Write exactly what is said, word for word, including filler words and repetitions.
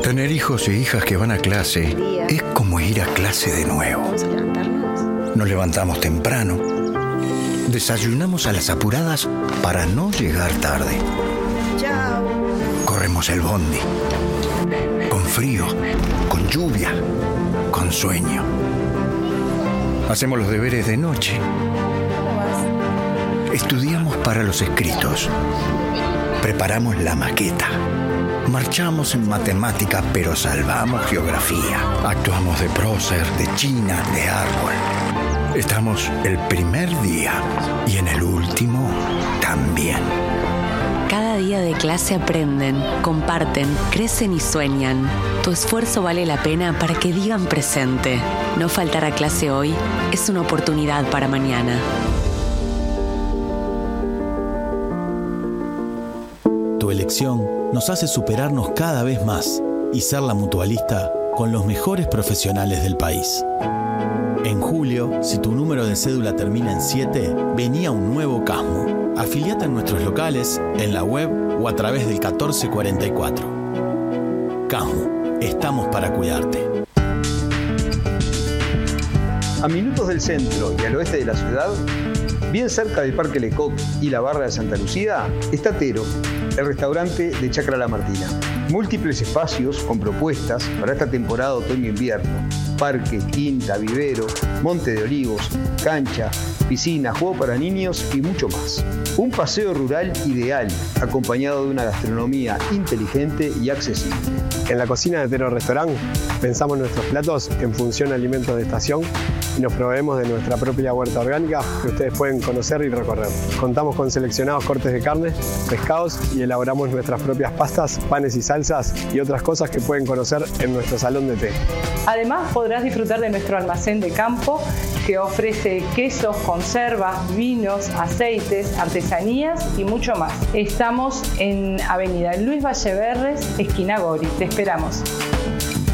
Tener hijos e hijas que van a clase es como ir a clase de nuevo. Vamos a levantarnos. Nos levantamos temprano. Desayunamos a las apuradas para no llegar tarde. Chao. Corremos el bondi. Con frío, con lluvia, con sueño. Hacemos los deberes de noche. Estudiamos para los escritos. Preparamos la maqueta. Marchamos en matemática, pero salvamos geografía. Actuamos de prócer, de china, de árbol. Estamos el primer día y en el último también. Cada día de clase aprenden, comparten, crecen y sueñan. Tu esfuerzo vale la pena para que digan presente. No faltar a clase hoy es una oportunidad para mañana. Tu elección nos hace superarnos cada vez más y ser la mutualista con los mejores profesionales del país. En julio, si tu número de cédula termina en siete, venía un nuevo Casmu. Afiliate en nuestros locales, en la web o a través del catorce cuarenta y cuatro. Casmu, estamos para cuidarte. A minutos del centro y al oeste de la ciudad, bien cerca del Parque Lecoq y la Barra de Santa Lucía, está Tero, el restaurante de Chacra La Martina. Múltiples espacios con propuestas para esta temporada otoño-invierno. Parque, quinta, vivero, monte de olivos, cancha, piscina, juego para niños y mucho más. Un paseo rural ideal, acompañado de una gastronomía inteligente y accesible. En la cocina de Tero Restaurant pensamos nuestros platos en función a alimentos de estación y nos proveemos de nuestra propia huerta orgánica que ustedes pueden conocer y recorrer. Contamos con seleccionados cortes de carne, pescados y elaboramos nuestras propias pastas, panes y salsas y otras cosas que pueden conocer en nuestro salón de té. Además podrás disfrutar de nuestro almacén de campo que ofrece quesos, conservas, vinos, aceites, artesanías y mucho más. Estamos en Avenida Luis Valleverres, esquina Gori. Te esperamos.